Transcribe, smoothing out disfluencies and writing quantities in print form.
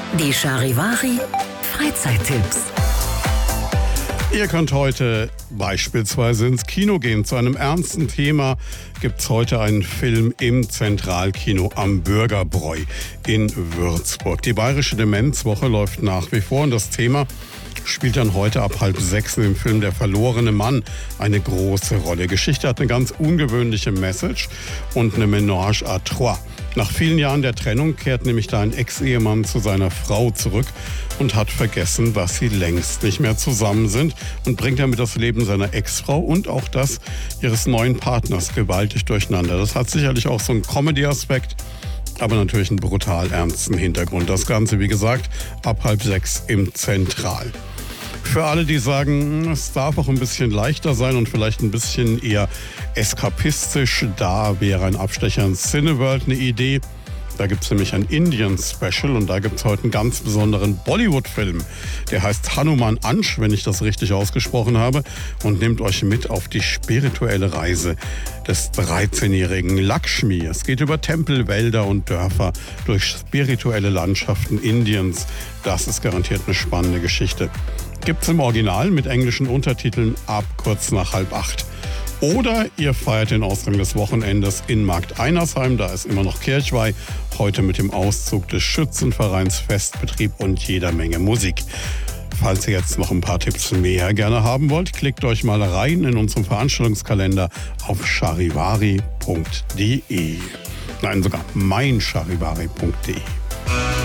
Die Charivari Freizeittipps. Ihr könnt heute beispielsweise ins Kino gehen. Zu einem ernsten Thema gibt es heute einen Film im Zentralkino am Bürgerbräu in Würzburg. Die Bayerische Demenzwoche läuft nach wie vor und das Thema spielt dann heute ab 5:30 im Film Der verlorene Mann eine große Rolle. Die Geschichte hat eine ganz ungewöhnliche Message und eine Ménage à trois. Nach vielen Jahren der Trennung kehrt nämlich da ein Ex-Ehemann zu seiner Frau zurück und hat vergessen, dass sie längst nicht mehr zusammen sind und bringt damit das Leben seiner Ex-Frau und auch das ihres neuen Partners gewaltig durcheinander. Das hat sicherlich auch so einen Comedy-Aspekt, aber natürlich einen brutal ernsten Hintergrund. Das Ganze, wie gesagt, ab 5:30 im Zentral. Für alle, die sagen, es darf auch ein bisschen leichter sein und vielleicht ein bisschen eher eskapistisch, da wäre ein Abstecher ins Cineworld eine Idee. Da gibt es nämlich ein Indien-Special und da gibt es heute einen ganz besonderen Bollywood-Film. Der heißt Hanuman Ansh, wenn ich das richtig ausgesprochen habe, und nimmt euch mit auf die spirituelle Reise des 13-jährigen Lakshmi. Es geht über Tempel, Wälder und Dörfer durch spirituelle Landschaften Indiens. Das ist garantiert eine spannende Geschichte. Gibt's im Original mit englischen Untertiteln ab kurz nach 7:30. Oder ihr feiert den Ausgang des Wochenendes in Markt Einersheim, da ist immer noch Kirchweih, heute mit dem Auszug des Schützenvereins, Festbetrieb und jeder Menge Musik. Falls ihr jetzt noch ein paar Tipps mehr gerne haben wollt, klickt euch mal rein in unseren Veranstaltungskalender auf charivari.de. Nein, sogar meincharivari.de.